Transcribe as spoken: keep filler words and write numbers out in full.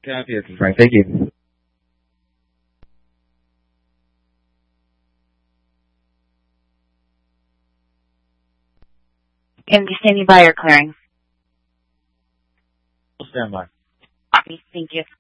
Copy, this is Frank. Thank you. Can you stand by or clearing? We'll stand by. Copy. Thank you.